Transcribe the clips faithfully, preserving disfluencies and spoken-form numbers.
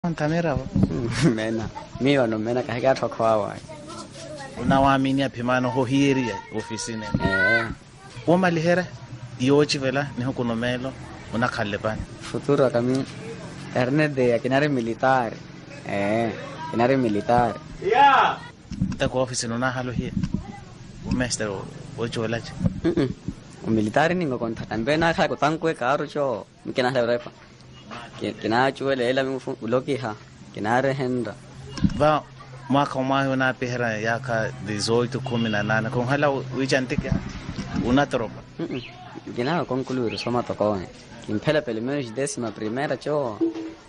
Ntamera mena mi wano mena kahika thokwawa unawaamini apimano ho hiri ofisini eh uma lihera yochi vela ni hukunomelo una khallepani futuro kami erne de akinare militar eh kinare militar ya ta ko ofisini una halo hi umester ocho velache mhm o militar ningo konta tambena kha ko tangkwe karo cho mikina halerepa kina chuele ela mi uloki ha kinare henda ba mwaka mwa una pehera yaka dezoito kumi na nane kon hala wijantike una tropa mhm kina concluir soma tokone kimpela pelo menos décima primera cho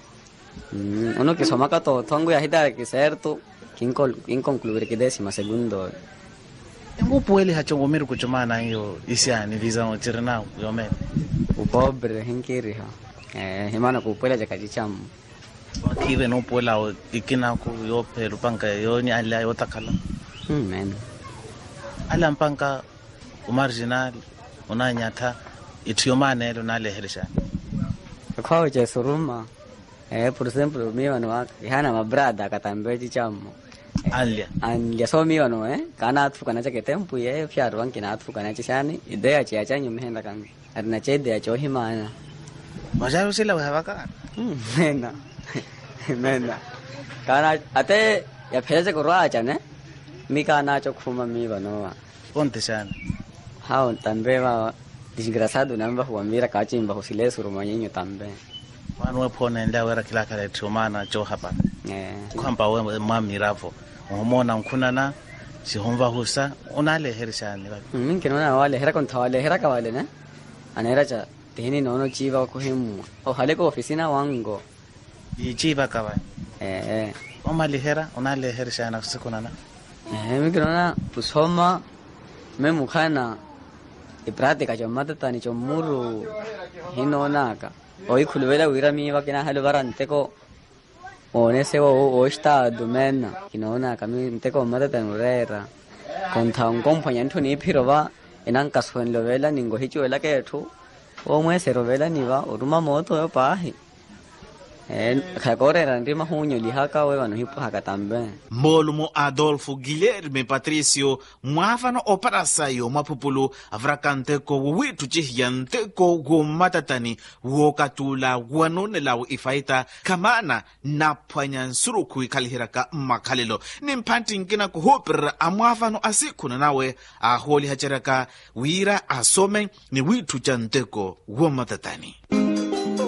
mm, uno que soma ka to tongo ya hida que certo kin kin concluir que décima segundo ngupuele ha chongo miru kuchumana hiyo isiani visa otirna yo me u pobre hinkiri ha eh himana kupuele jakajicham kive no puela ikina ku yo pero panka yo ni ala yo takala mm men ala mpanka umarginal unanyata itiomane lo nale herisha kwa je suruma eh por ejemplo mi wano hana mabrada katambeji chamo alia alia so mi wano eh kana atu kana chake tempo ye fiaro wanki na atu kana chishani idea cha chanyu mhenda kan arna chede ya chohimana wajayo sila wabaka mena mena kana ate ya pheze ko racha ne mi kana chokhuma mi wano ponte sana hao tambeva desgraçado namba huwa mira kachimba husile surumanyenyo tambe wanwe pona ndawera kila kale tumana cho hapa eh kwamba wewe mamiravo umona nkunana sihomba husa unale herishani bali mimi kinona wale hera kon thawale hera ka wale ne anera cha tini nono chiva ko himu o hale ko ofisina wango yichiba kawa eh eh umali hera unale herishana kusikunana eh mimi kinona kusoma memu khana ipratika chomata tani chomuru hinonaka oi khulwela wira mi wa kina halu barante ko one se o esta domena kinona kami nteko mata tanurera kontha ngompanya nthuni phirowa enang kaswen lovela ningo hichuela ke thu o mwe serovela niwa uruma moto yo pahi en khakore randi mahunyo lihaka we wano hipo hakatambe Molumo Adolfo Guilherme Patricio mwafano operasayo mapupulu avrakanteko witu chihiyanteko gumatatani wokatula wanonelawo ifaita kamana na pwanyansuruku ikalihiraka makalelo nimpanti nkina kuhopera amwafano asikuna nawe aholi hacharaka wira asome ni witu chanteko gumatatani.